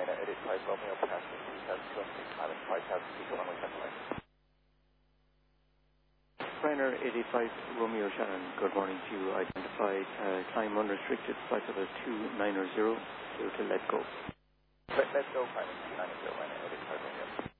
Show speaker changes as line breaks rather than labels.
Ryanair 85 Romeo, passing 3026 Island 5000 feet, runway 79.
Ryanair 85 Romeo Shannon, good morning to you. Identified climb unrestricted, flight level 290, clear to let go.
Let's go, pilot 290, Ryanair 85 Romeo.